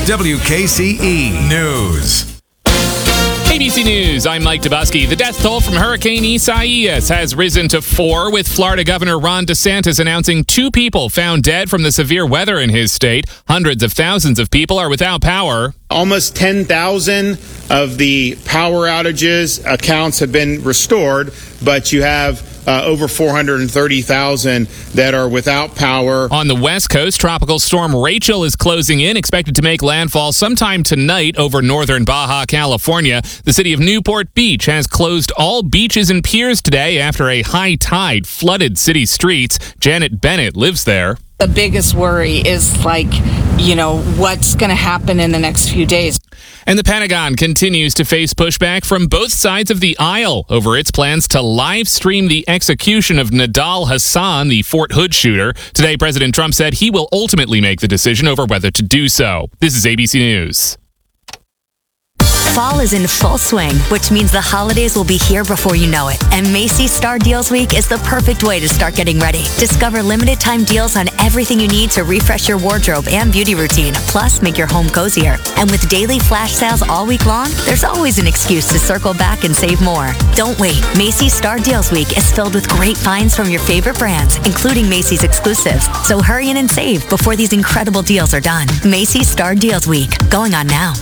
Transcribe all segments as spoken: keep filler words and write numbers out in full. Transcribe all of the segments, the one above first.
W K C E News. A B C News, I'm Mike Dubusky. The death toll from Hurricane Isaias has risen to four, with Florida Governor Ron DeSantis announcing two people found dead from the severe weather in his state. Hundreds of thousands of people are without power. Almost ten thousand of the power outages accounts have been restored, but you have uh, over four hundred thirty thousand that are without power. On the West Coast, Tropical Storm Rachel is closing in, expected to make landfall sometime tonight over northern Baja California. The city of Newport Beach has closed all beaches and piers today after a high tide flooded city streets. Janet Bennett lives there. The biggest worry is, like, you know, what's going to happen in the next few days. And the Pentagon continues to face pushback from both sides of the aisle over its plans to live stream the execution of Nidal Hasan, the Fort Hood shooter. Today, President Trump said he will ultimately make the decision over whether to do so. This is A B C News. Fall is in full swing, which means the holidays will be here before you know it. And Macy's Star Deals Week is the perfect way to start getting ready. Discover limited time deals on everything you need to refresh your wardrobe and beauty routine, plus make your home cozier. And with daily flash sales all week long, there's always an excuse to circle back and save more. Don't wait. Macy's Star Deals Week is filled with great finds from your favorite brands, including Macy's exclusives. So hurry in and save before these incredible deals are done. Macy's Star Deals Week, going on now.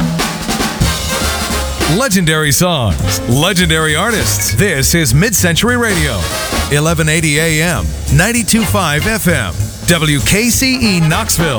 Legendary songs, legendary artists. This is Mid-Century Radio, eleven eighty A M, ninety-two point five F M, W K C E Knoxville.